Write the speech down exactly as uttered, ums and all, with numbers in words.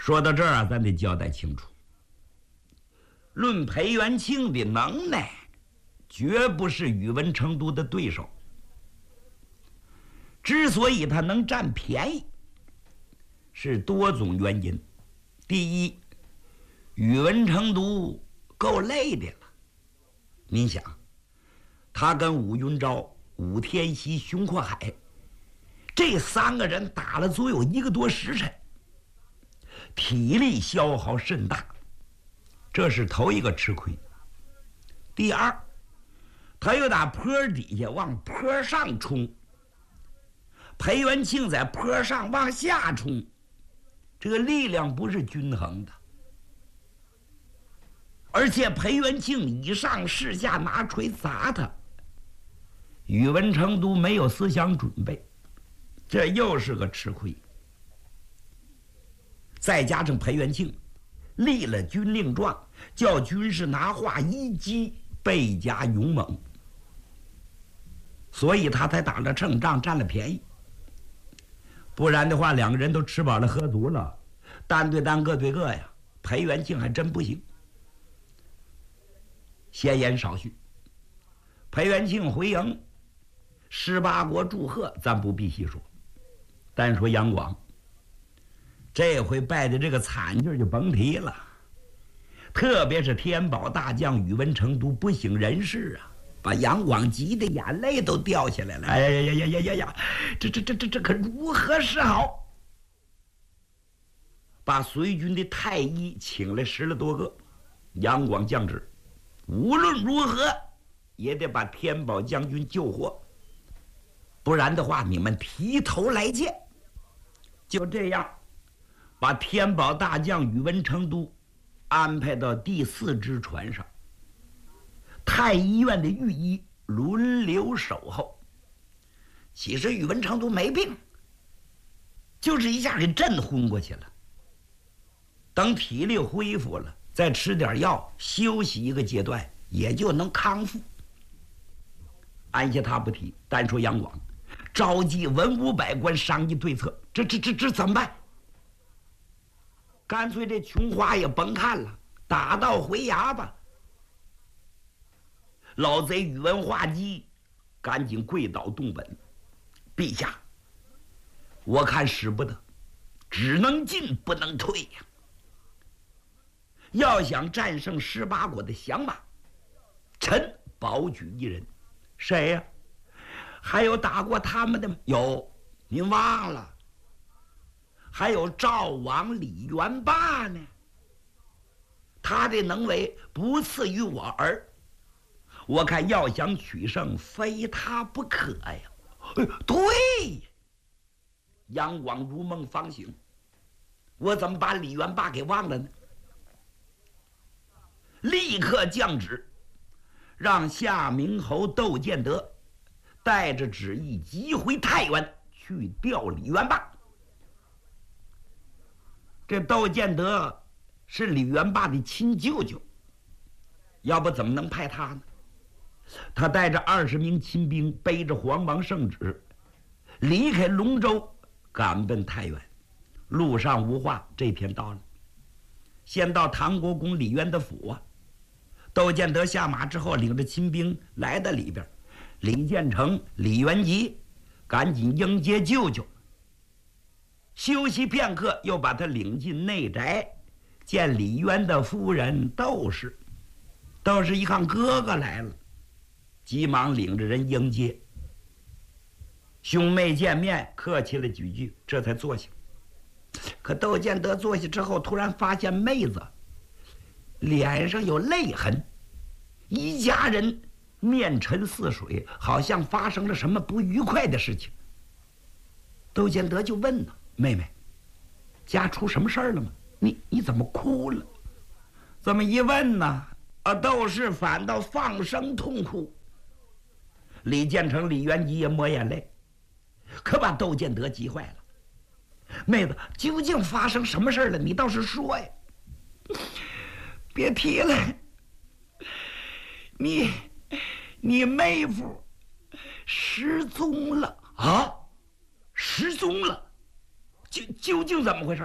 说到这儿啊，咱得交代清楚。论裴元庆的能耐，绝不是宇文成都的对手。之所以他能占便宜，是多种原因。第一，宇文成都够累的了。您想，他跟武云昭、武天锡、熊阔海这三个人打了足有一个多时辰，体力消耗甚大，这是头一个吃亏。第二，他又打坡底下往坡上冲，裴元庆在坡上往下冲，这个力量不是均衡的。而且裴元庆以上势下拿锤砸他，宇文成都没有思想准备，这又是个吃亏。再加上裴元庆立了军令状，叫军士拿话一击，倍加勇猛，所以他才打了胜仗，占了便宜。不然的话，两个人都吃饱了喝足了，单对单各对各呀，裴元庆还真不行。闲言少叙，裴元庆回营，十八国祝贺，咱不必细说。单说杨广，这回败的这个惨劲就甭提了，特别是天宝大将宇文成都不省人事啊，把杨广急得眼泪都掉下来了。哎呀呀呀呀呀呀！这这这这这可如何是好？把随军的太医请来十来多个，杨广降旨，无论如何也得把天宝将军救活，不然的话你们提头来见。就这样，把天宝大将宇文成都安排到第四只船上，太医院的御医轮流守候。其实宇文成都没病，就是一下给震昏过去了。等体力恢复了，再吃点药，休息一个阶段，也就能康复。安下他不提，单说杨广，召集文武百官商议对策。这这这这怎么办？干脆这琼花也甭看了，打道回衙吧。老贼宇文化及赶紧跪倒动本，陛下，我看使不得，只能进不能退呀。要想战胜十八国的降马，臣保举一人。谁呀？还有打过他们的吗？有，您忘了？还有赵王李元霸呢。他的能为不次于我儿，我看要想取胜，非他不可呀。哎，对，杨广如梦方醒，我怎么把李元霸给忘了呢？立刻降旨，让夏明侯窦建德带着旨意急回太原去调李元霸。这窦建德是李元霸的亲舅舅，要不怎么能派他呢？他带着二十名亲兵，背着皇王圣旨，离开龙州，赶奔太原。路上无话，这天到了，先到唐国公李渊的府啊。窦建德下马之后，领着亲兵来到里边，李建成、李元吉赶紧迎接舅舅。休息片刻，又把他领进内宅，见李渊的夫人窦氏。窦氏一看哥哥来了，急忙领着人迎接。兄妹见面，客气了几句，这才坐下。可窦建德坐下之后，突然发现妹子脸上有泪痕，一家人面沉似水，好像发生了什么不愉快的事情。窦建德就问呢：“妹妹，家出什么事儿了吗？你你怎么哭了？”这么一问呢，啊，窦氏反倒放声痛哭。李建成、李元吉也抹眼泪，可把窦建德急坏了。妹子，究竟发生什么事了？你倒是说呀！别提了，你你妹夫失踪了啊！失踪了，究究竟怎么回事？